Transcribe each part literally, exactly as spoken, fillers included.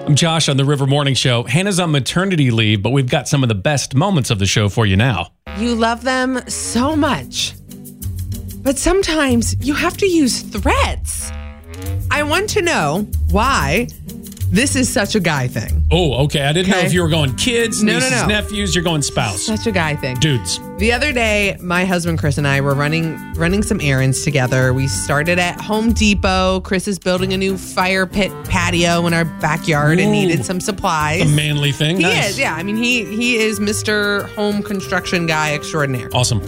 I'm Josh on the River Morning Show. Hannah's on maternity leave, but we've got some of the best moments of the show for you now. You love them so much, but sometimes you have to use threats. I want to know why this is such a guy thing. Oh, okay. I didn't Okay. know if you were going kids, No, no, nieces, no. nephews. You're going spouse. Such a guy thing. Dudes. The other day, my husband Chris and I were running running some errands together. We started at Home Depot. Chris is building a new fire pit patio in our backyard and Ooh. needed some supplies. A manly thing. He Nice. is, yeah. I mean, he he is Mister Home Construction Guy Extraordinaire. Awesome.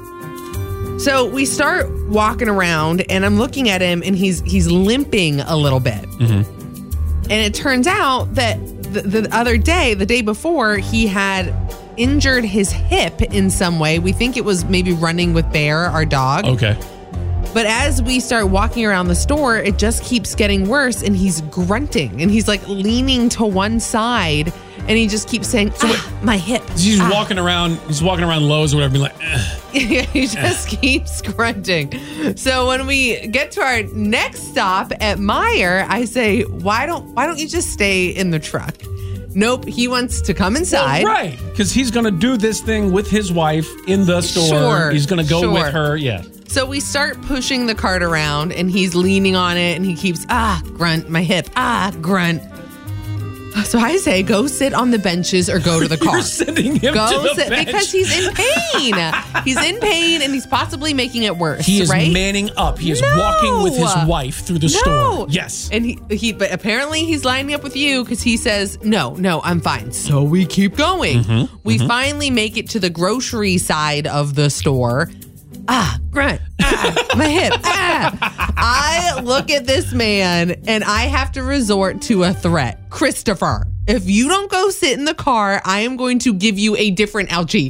So we start walking around, and I'm looking at him, and he's he's limping a little bit. Mm-hmm. And it turns out that the, the other day, the day before, he had injured his hip in some way. We think it was maybe running with Bear, our dog. Okay. But as we start walking around the store, it just keeps getting worse, and he's grunting, and he's like leaning to one side, and he just keeps saying, ah, my hip. He's ah. walking around. He's walking around Lowe's or whatever, being like, eh. Yeah, he just keeps grunting. So when we get to our next stop at Meijer, I say, why don't why don't you just stay in the truck? Nope, he wants to come inside. Well, right, because he's going to do this thing with his wife in the store. Sure, He's going to go sure. with her. Yeah. So we start pushing the cart around, and he's leaning on it, and he keeps, ah, grunt, my hip, ah, grunt. So I say, go sit on the benches or go to the car. You're sending him go to the sit bench. because he's in pain. He's in pain, and he's possibly making it worse. He is right? manning up. He is No. walking with his wife through the No. store. Yes. And he, he, but apparently he's lining up with you because he says, no, no, I'm fine. So we keep going. Mm-hmm. We finally make it to the grocery side of the store. Ah, grunt. Ah, my hip. Ah. I look at this man and I have to resort to a threat. Christopher, if you don't go sit in the car, I am going to give you a different L G.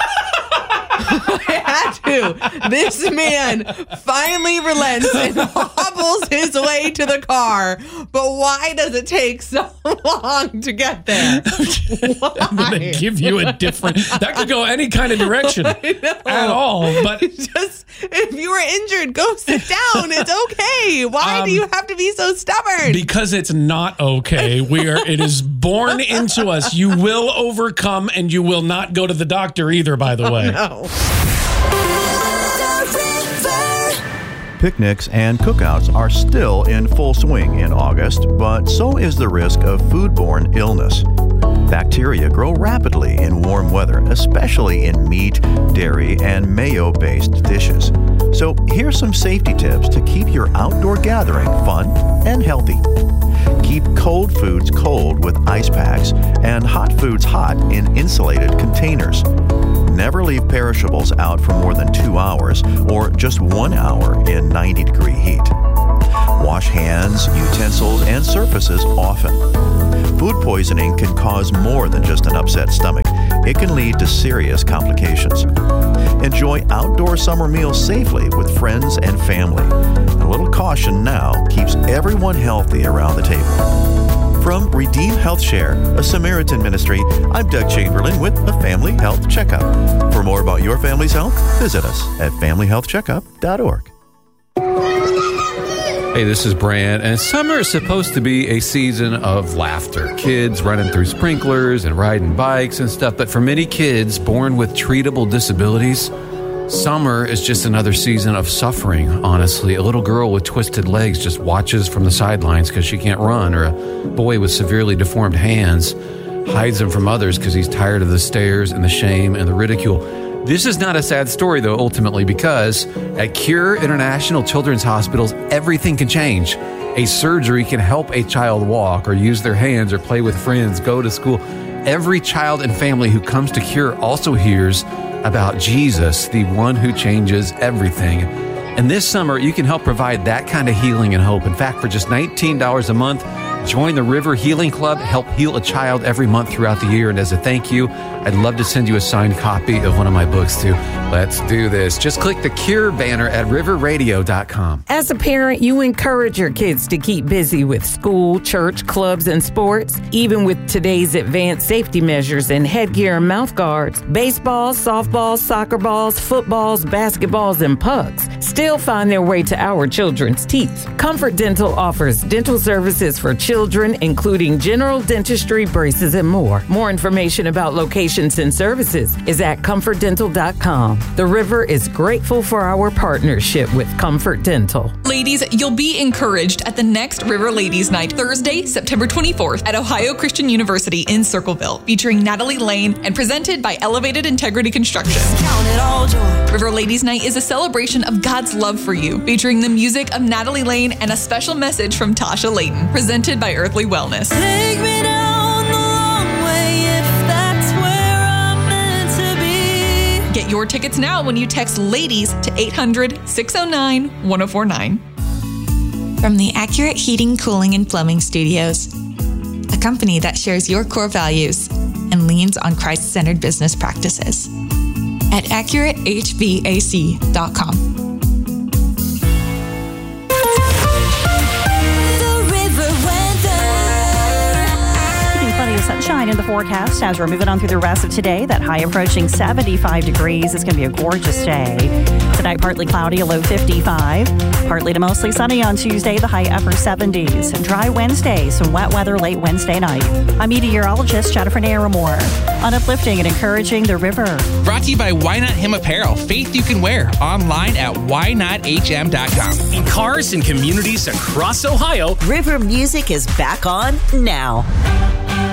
I had to. This man finally relents and hobbles his way to the car. But why does it take so long to get there? Why? I'm going to give you a different. That could go any kind of direction at all. But just if you were injured, go sit down. It's okay. Why Um, do you have to be so stubborn? because it's not okay, we are. It is born into us. You will overcome, and you will not go to the doctor either. By the way. no. Picnics and cookouts are still in full swing in August, but so is the risk of foodborne illness. Bacteria grow rapidly in warm weather, especially in meat, dairy, and mayo-based dishes. So here's some safety tips to keep your outdoor gathering fun and healthy. Keep cold foods cold with ice packs and hot foods hot in insulated containers. Never leave perishables out for more than two hours or just one hour in ninety degree heat. Wash hands, utensils, and surfaces often. Food poisoning can cause more than just an upset stomach. It can lead to serious complications. Enjoy outdoor summer meals safely with friends and family. A little caution now keeps everyone healthy around the table. From Redeem Health Share, a Samaritan ministry, I'm Doug Chamberlain with a Family Health Checkup. For more about your family's health, visit us at family health checkup dot org. Hey, this is Brand, and summer is supposed to be a season of laughter. Kids running through sprinklers and riding bikes and stuff, but for many kids born with treatable disabilities, summer is just another season of suffering, honestly. A little girl with twisted legs just watches from the sidelines because she can't run, or a boy with severely deformed hands hides them from others because he's tired of the stares and the shame and the ridicule. This is not a sad story, though, ultimately, because at Cure International Children's Hospitals, everything can change. A surgery can help a child walk or use their hands or play with friends, go to school. Every child and family who comes to Cure also hears about Jesus, the one who changes everything. And this summer, you can help provide that kind of healing and hope. In fact, for just nineteen dollars a month, join the River Healing Club, help heal a child every month throughout the year. And as a thank you, I'd love to send you a signed copy of one of my books too. Let's do this. Just click the Cure banner at river radio dot com. As a parent, you encourage your kids to keep busy with school, church, clubs, and sports. Even with today's advanced safety measures and headgear and mouth guards, baseballs, softballs, soccer balls, footballs, basketballs, and pucks still find their way to our children's teeth. Comfort Dental offers dental services for children children, including general dentistry, braces, and more. More information about locations and services is at comfort dental dot com. The River is grateful for our partnership with Comfort Dental. Ladies, you'll be encouraged at the next River Ladies Night, Thursday, September twenty-fourth at Ohio Christian University in Circleville, featuring Natalie Lane and presented by Elevated Integrity Construction. Count it all joy. River Ladies Night is a celebration of God's love for you, featuring the music of Natalie Lane and a special message from Tasha Layton, presented by Earthly Wellness. Take me down the long way if that's where I'm meant to be. Get your tickets now when you text LADIES to eight hundred, six oh nine, one oh four nine. From the Accurate Heating, Cooling, and Plumbing Studios, a company that shares your core values and leans on Christ-centered business practices. At accurate h v a c dot com. Plenty of sunshine in the forecast as we're moving on through the rest of today. That high approaching seventy-five degrees. It's going to be a gorgeous day. Tonight, partly cloudy, a low fifty-five. Partly to mostly sunny on Tuesday, the high upper seventies. Dry Wednesday, some wet weather late Wednesday night. I'm meteorologist Jennifer Naramore on uplifting and encouraging the river. Brought to you by Why Not Him Apparel. Faith you can wear. Online at why not h m dot com. In cars and communities across Ohio, River Music is back on now.